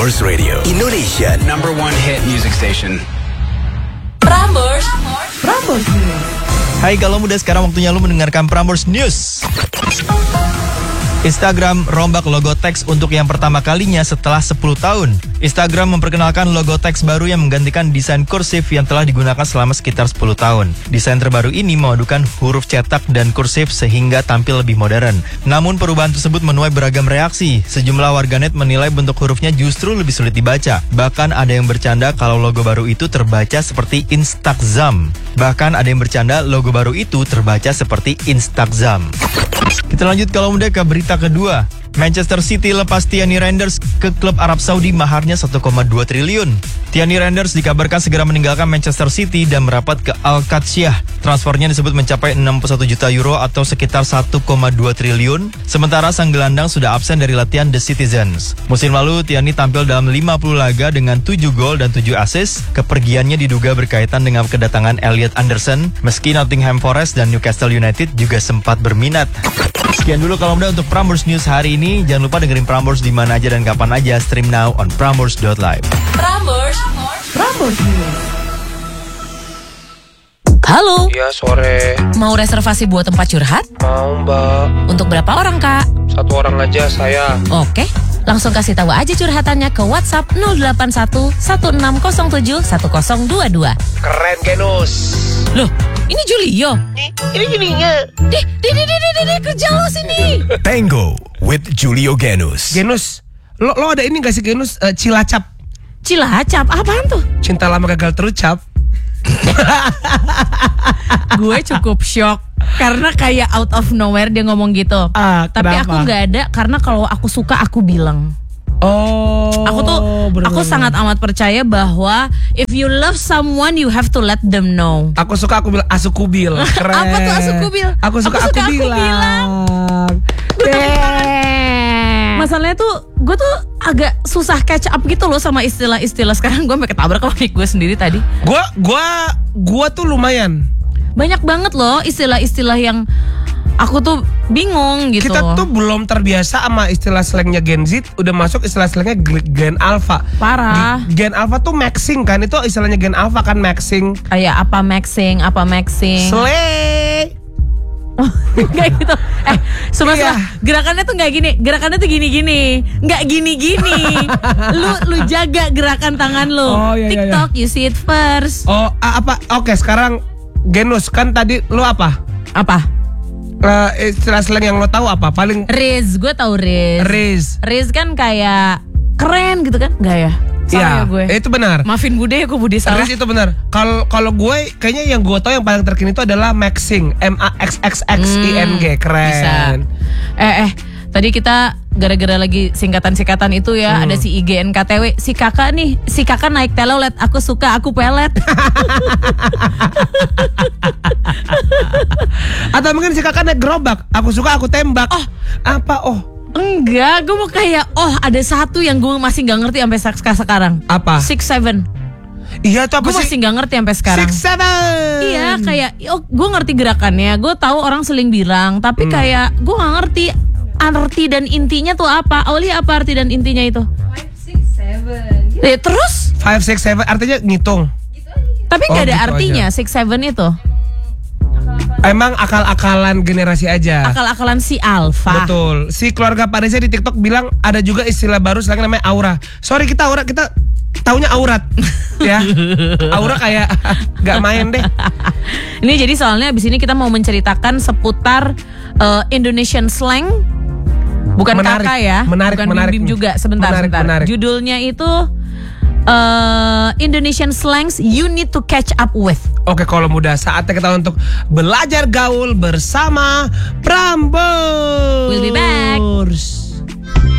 Prambors Radio, Indonesia #1 hit music station. Prambors News. Hai kalau muda, sekarang waktunya lu mendengarkan Prambors News. Instagram rombak logo teks untuk yang pertama kalinya setelah 10 tahun. Instagram memperkenalkan logo teks baru yang menggantikan desain kursif yang telah digunakan selama sekitar 10 tahun. Desain terbaru ini memadukan huruf cetak dan kursif sehingga tampil lebih modern. Namun perubahan tersebut menuai beragam reaksi. Sejumlah warganet menilai bentuk hurufnya justru lebih sulit dibaca. Bahkan ada yang bercanda kalau logo baru itu terbaca seperti Instagram. Kita lanjut kalau muda ke berita kedua. Manchester City lepas Tierney Reinders ke klub Arab Saudi, maharnya 1,2 triliun. Tierney Reinders dikabarkan segera meninggalkan Manchester City dan merapat ke Al-Qadsiah. Transfernya disebut mencapai 61 juta euro atau sekitar 1,2 triliun. Sementara sang gelandang sudah absen dari latihan The Citizens. Musim lalu Tierney tampil dalam 50 laga dengan 7 gol dan 7 assist. Kepergiannya diduga berkaitan dengan kedatangan Elliot Anderson, meski Nottingham Forest dan Newcastle United juga sempat berminat. Sekian dulu kalau muda untuk Prambors News hari ini. Jangan lupa dengerin Prambors di mana aja dan kapan aja. Stream now on prambors.live. Prambors News. Halo. Iya, sore. Mau reservasi buat tempat curhat? Mau, Mbak. Untuk berapa orang, Kak? 1 orang aja saya. Oke. Langsung kasih tahu aja curhatannya ke WhatsApp 081 1607 1022. Keren, Genus. Loh, ini Julio. Ini jadinya. Deh, kerja lo sini. Tango with Julio Genus. Genus, lo ada ini gak sih Genus, Cilacap? Cilacap, apaan tuh? Cinta lama gagal terucap. Gue cukup shock karena kayak out of nowhere dia ngomong gitu. Tapi kenapa? aku nggak ada, karena kalau aku suka aku bilang. Oh, Aku sangat amat percaya bahwa if you love someone you have to let them know. Aku suka aku bilang asukubil. Keren. Apa tuh asukubil? Aku suka aku bilang. Masalahnya tuh gue tuh agak susah catch up gitu loh sama istilah-istilah. Sekarang gue sampai ketabrak sama mic gue sendiri tadi. Gua tuh lumayan. Banyak banget loh istilah-istilah yang aku tuh bingung gitu. Kita tuh belum terbiasa sama istilah slangnya Gen Z. Udah masuk istilah slangnya Gen Alpha. Parah. Gen Alpha tuh maxing kan. Itu istilahnya Gen Alpha kan, maxing. Kayak apa maxing. Slay. Enggak gitu. Semasa Iya. gerakannya tuh enggak gini. Gerakannya tuh gini-gini. Enggak gini-gini. Lu jaga gerakan tangan lu. Oh, iya, iya, TikTok you see it first. Oh, apa? Oke, sekarang Genus, kan tadi lu apa? Apa? Istilah slang yang lo tahu apa? Paling Riz, gue tahu Riz. Riz kan kayak keren gitu kan? Enggak ya? Salah ya gue. Itu benar. Maafin Bude ya, gue Bude salah. Riz itu benar. Kalau gue kayaknya yang gue tahu yang paling terkini itu adalah maxing, MAXXXING. Keren. Bisa. Tadi kita gara-gara lagi singkatan-singkatan itu ya, ada si IGNKTW, si kakak naik telolet, aku suka, aku pelet. Atau mungkin si kakak naik gerobak, aku suka, aku tembak. Enggak, gue mau kayak ada satu yang gue masih nggak ngerti sampai sekarang. Apa? 6-7. Iya, itu apa Gue sih? masih nggak ngerti sampai sekarang. 6-7. Iya, kayak gue ngerti gerakannya, gue tahu orang seling bilang, tapi kayak gue nggak ngerti arti dan intinya tuh apa. Auli, apa arti dan intinya itu? 5, 6, 7. Terus? 5, 6, 7 artinya ngitung. Tapi nggak ada gitu artinya aja. 6-7 itu. Emang akal-akalan generasi aja. Akal-akalan si Alfa. Betul. Si keluarga Pak Reza di TikTok bilang ada juga istilah baru sekarang namanya aura. Sorry, kita taunya aurat. Ya. Aura kayak gak main deh. Ini jadi soalnya abis ini kita mau menceritakan seputar Indonesian slang. Bukan Menarik, kakak ya. menarik, Bukan menarik. bim-bim juga. Sebentar. Menarik. Judulnya itu Indonesian slangs you need to catch up with. Oke, kalau mudah saatnya kita untuk belajar gaul bersama Prambors. We'll be back.